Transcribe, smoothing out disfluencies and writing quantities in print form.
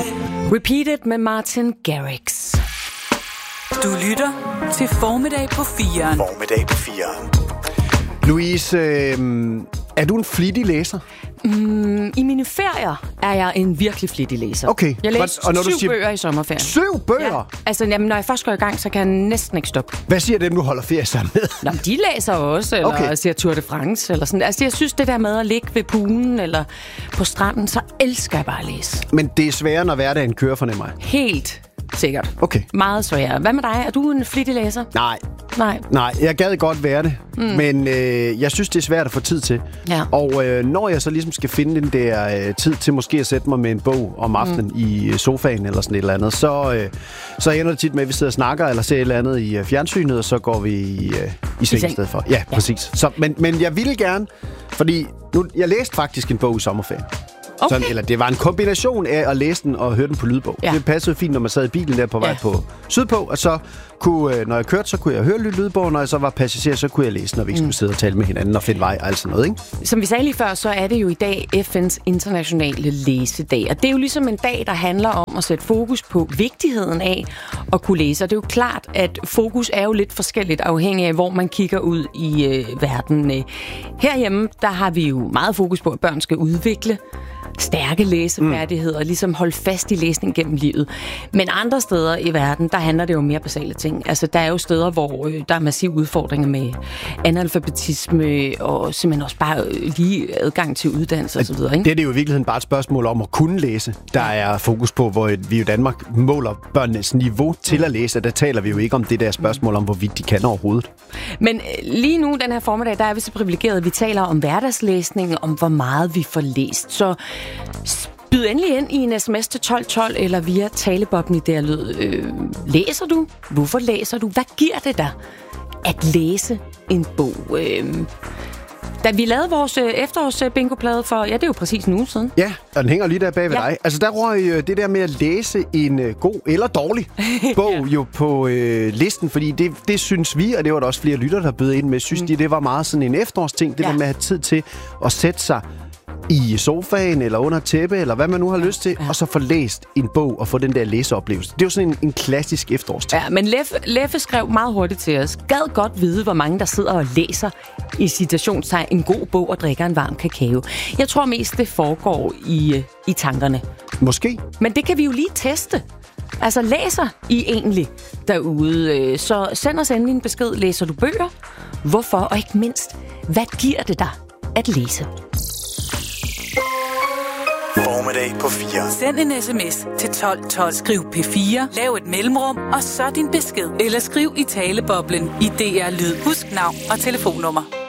Repeated med Martin Garrix. Du lytter til Formiddag på 4'eren. Formiddag på 4'eren. Louise, er du en flittig læser? I mine ferier er jeg en virkelig flittig læser. Okay. Jeg læser 7 bøger i sommerferien. 7 bøger? Ja. Altså, når jeg først går i gang, så kan jeg næsten ikke stoppe. Hvad siger dem, du holder ferie sammen med? Nå, de læser også, eller siger Tour de France, eller sådan. Altså, jeg synes, det der med at ligge ved poolen, eller på stranden, så elsker jeg bare at læse. Men det er sværere, når hverdagen kører, fornemmer jeg. Helt sikkert. Okay. Meget sværere. Hvad med dig? Er du en flittig læser? Nej, jeg gad godt være det, men jeg synes, det er svært at få tid til. Ja. Og når jeg så ligesom skal finde den der tid til måske at sætte mig med en bog om aftenen i sofaen eller sådan et eller andet, så ender det tit med, at vi sidder og snakker eller ser et eller andet i fjernsynet, og så går vi i seng i stedet for. Ja, præcis. Så, men jeg ville gerne, fordi jeg læste faktisk en bog i sommerferien. Okay. Sådan, eller det var en kombination af at læse den og høre den på lydbog. Ja. Det passede fint, når man sad i bilen der på vej på sydpå, og så kunne, når jeg kørte, så kunne jeg høre lydbogen, når jeg så var passager, så kunne jeg læse, når vi ikke skulle sidde og tale med hinanden og finde vej og alt sådan noget, ikke? Som vi sagde lige før, så er det jo i dag FN's internationale læsedag, og det er jo ligesom en dag, der handler om at sætte fokus på vigtigheden af at kunne læse, og det er jo klart, at fokus er jo lidt forskelligt afhængig af, hvor man kigger ud i verden. Herhjemme, der har vi jo meget fokus på, at børn skal udvikle stærke læsefærdigheder, ligesom holde fast i læsning gennem livet. Men andre steder i verden, der handler det jo mere basale ting. Altså, der er jo steder, hvor der er massive udfordringer med analfabetisme og simpelthen også bare lige adgang til uddannelse osv. Det er jo i virkeligheden bare et spørgsmål om at kunne læse. Der er fokus på, hvor vi i Danmark måler børnenes niveau til at læse. Der taler vi jo ikke om det der spørgsmål om, hvorvidt de kan overhovedet. Men lige nu, den her formiddag, der er vi så privilegerede. Vi taler om hverdagslæsning, om hvor meget vi får læst. Så byd endelig ind i en sms til 1212 eller via talebobben i der lyd. Læser du? Hvorfor læser du? Hvad giver det dig at læse en bog? Da vi lavede vores efterårs-bingo-plade for, det er jo præcis en uge siden. Ja, og den hænger lige der bag ved dig. Altså, der røg det der med at læse en god eller dårlig bog jo på listen, fordi det synes vi, og det var der også flere lytter, der bød ind med, synes de, det var meget sådan en efterårsting, det der med at have tid til at sætte sig i sofaen, eller under tæppe, eller hvad man nu har lyst til, og så få læst en bog og få den der læseoplevelse. Det er jo sådan en klassisk efterårsting. Ja, men Leffe skrev meget hurtigt til os. Gad godt vide, hvor mange der sidder og læser i citationstegn en god bog og drikker en varm kakao. Jeg tror mest, det foregår i tankerne. Måske. Men det kan vi jo lige teste. Altså, læser I egentlig derude? Så send os endelig en besked. Læser du bøger? Hvorfor? Og ikke mindst, hvad giver det dig at læse? Formiddag på 4. Send en sms til 1212. Skriv P4, lav et mellemrum, og så din besked. Eller skriv i taleboblen i DR Lyd. Husk navn og telefonnummer.